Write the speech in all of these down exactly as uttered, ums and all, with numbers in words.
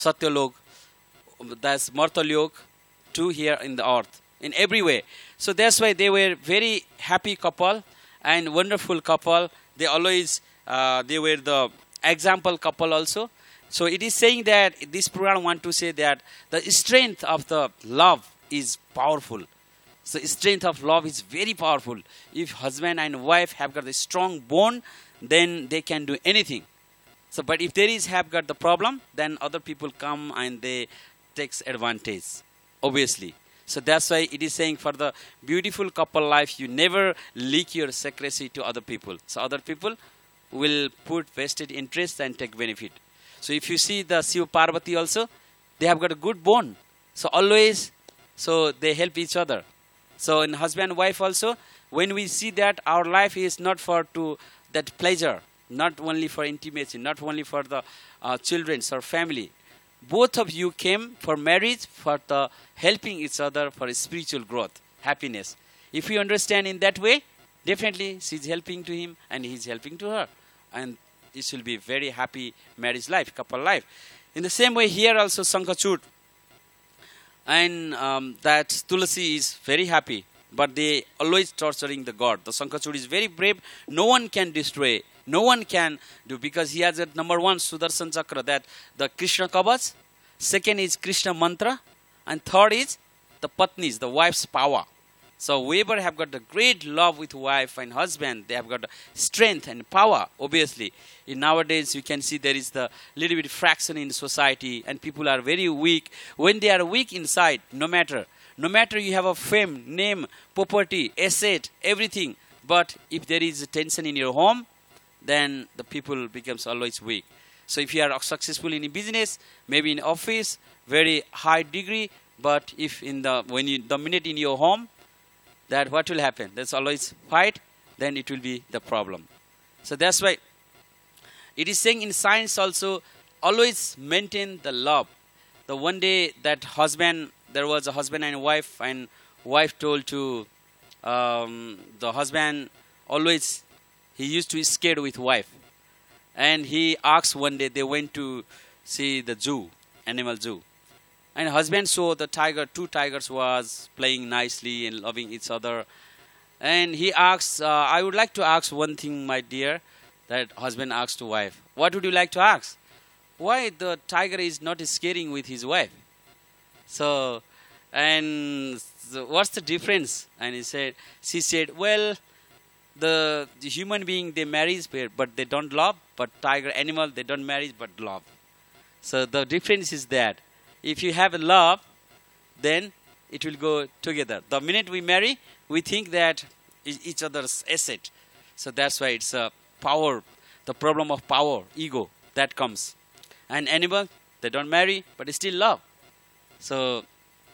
Satyalok, that's Martalyok, two here in the earth, in every way. So that's why they were very happy couple and wonderful couple. They always, uh, they were the example couple also. So it is saying that this Puran want to say that the strength of the love is powerful. So strength of love is very powerful. If husband and wife have got a strong bond, then they can do anything. So, but if there is have got the problem, then other people come and they takes advantage, obviously. So that's why it is saying for the beautiful couple life, you never leak your secrecy to other people. So other people will put vested interest and take benefit. So if you see the Shiva Parvati also, they have got a good bond. So always, so they help each other. So in husband and wife also, when we see that our life is not for to that pleasure, not only for intimacy, not only for the uh, children or family. Both of you came for marriage, for the helping each other for spiritual growth, happiness. If you understand in that way, definitely she's helping to him and he's helping to her. And this will be very happy marriage life, couple life. In the same way here also Sankachud and um, that Tulasi is very happy, but they always torturing the God. The Sankachud is very brave. No one can destroy. No one can do, because he has a number one Sudarshan Chakra, that the Krishna Kavach, second is Krishna Mantra, and third is the Patnis, the wife's power. So whoever have got the great love with wife and husband, they have got the strength and power, obviously. In nowadays, you can see there is the little bit fraction in society and people are very weak. When they are weak inside, no matter, no matter you have a fame, name, property, asset, everything, but if there is tension in your home, then the people becomes always weak. So if you are successful in a business, maybe in office, very high degree, but if in the when you dominate in your home, that what will happen? There's always fight, then it will be the problem. So that's why it is saying in science also, always maintain the love. The one day that husband, there was a husband and wife, and wife told to um, the husband, always he used to be scared with wife. And he asked one day, they went to see the zoo, animal zoo. And husband saw the tiger, two tigers was playing nicely and loving each other. And he asked, uh, I would like to ask one thing, my dear, that husband asked to wife. What would you like to ask? Why the tiger is not scaring with his wife? So, and so what's the difference? And he said, she said, well, the, the human being, they marry, but they don't love. But tiger, animal, they don't marry, but love. So the difference is that if you have a love, then it will go together. The minute we marry, we think that each other's asset. So that's why it's a power, the problem of power, ego, that comes. And animal, they don't marry, but still love. So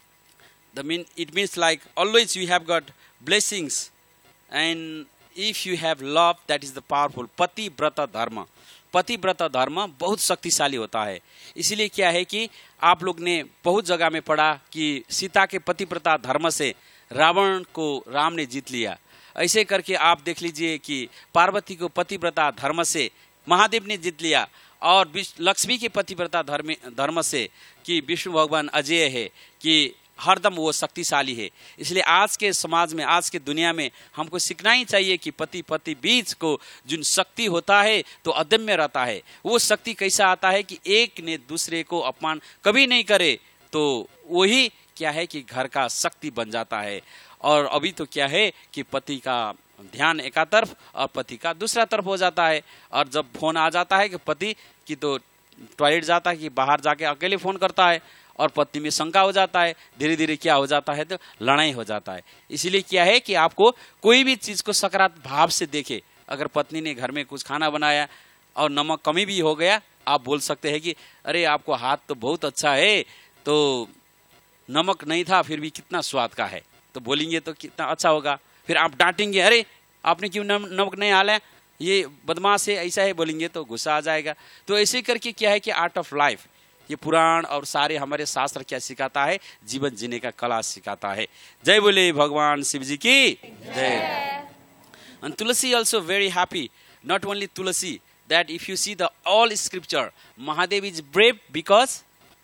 the mean it means like always you have got blessings, and if you have love, that is the powerful पति व्रत धर्म. पति व्रत धर्म बहुत शक्तिशाली होता है. इसीलिए क्या है कि आप लोग ने बहुत जगह में पढ़ा कि सीता के पति व्रत धर्म से रावण को राम ने जीत लिया. ऐसे करके आप देख लीजिए कि पार्वती को पति व्रत धर्म से महादेव ने जीत लिया, और लक्ष्मी के पति व्रत धर्म धर्म से कि विष्णु भगवान अजय है, कि हरदम वो शक्तिशाली है. इसलिए आज के समाज में, आज के दुनिया में हमको सीखना ही चाहिए कि पति पति बीच को जो शक्ति होता है तो अदम्य रहता है. वो शक्ति कैसा आता है कि एक ने दूसरे को अपमान कभी नहीं करे, तो वही क्या है कि घर का शक्ति बन जाता है. और अभी तो क्या है कि पति का ध्यान एका तरफ और पति का दूसरा तरफ हो जाता है. और जब फोन आ जाता है कि पति की तो टॉयलेट जाता है कि बाहर जाके अकेले फोन करता है, और पत्नी में शंका हो जाता है, धीरे धीरे क्या हो जाता है तो लड़ाई हो जाता है. इसीलिए क्या है कि आपको कोई भी चीज को सकारात्मक भाव से देखे. अगर पत्नी ने घर में कुछ खाना बनाया और नमक कमी भी हो गया, आप बोल सकते हैं कि अरे आपको हाथ तो बहुत अच्छा है, तो नमक नहीं था फिर भी कितना स्वाद का है, तो बोलेंगे तो कितना अच्छा होगा. फिर आप डांटेंगे, अरे आपने क्यों नमक नहीं डाला, ये बदमाश है, ऐसा है, बोलेंगे तो गुस्सा आ जाएगा. तो ऐसे करके क्या है कि आर्ट ऑफ लाइफ, ये पुराण और सारे हमारे शास्त्र क्या सिखाता है, जीवन जीने का कला सिखाता है. जय बोले भगवान शिव जी की जय. And Tulasi also very happy. Not only Tulasi, that if you see the all scripture, Mahadev is brave because